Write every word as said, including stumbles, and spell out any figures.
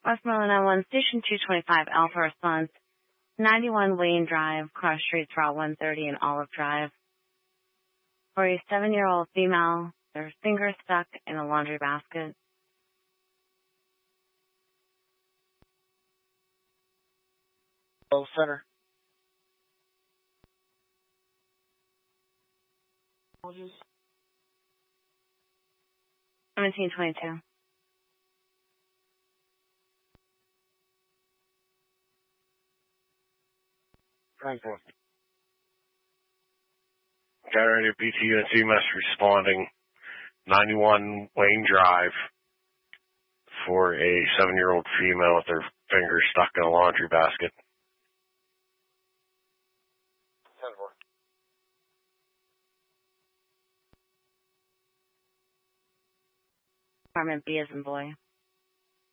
Westmoreland nine one, Station two twenty-five, Alpha response, ninety-one Wayne Drive, cross streets Route one thirty and Olive Drive. For a seven-year-old female, their fingers stuck in a laundry basket. Hello, Center. seventeen twenty-two. Transport. Generated B T U and C M S responding, ninety-one Wayne Drive, for a seven-year-old female with her fingers stuck in a laundry basket. Department B as in boy.